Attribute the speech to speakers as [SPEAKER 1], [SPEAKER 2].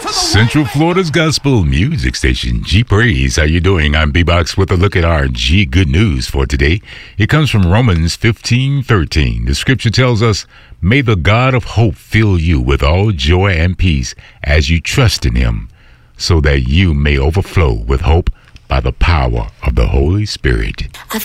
[SPEAKER 1] Central Florida's gospel music station, G Praise. How you doing? I'm B-Box with a look at our G good news for today. It comes from Romans 15:13. The scripture tells us, "May the God of hope fill you with all joy and peace as you trust in him, so that you may overflow with hope by the power of the Holy Spirit."
[SPEAKER 2] I've